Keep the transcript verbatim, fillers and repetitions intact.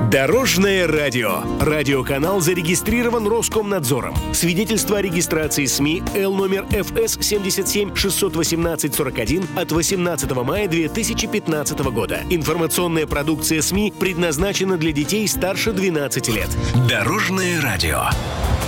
Дорожное радио. Радиоканал зарегистрирован Роскомнадзором. Свидетельство о регистрации СМИ Л номер эф эс семьдесят семь шестьсот восемнадцать сорок один от восемнадцатого мая две тысячи пятнадцатого года. Информационная продукция СМИ предназначена для детей старше двенадцати лет. Дорожное радио.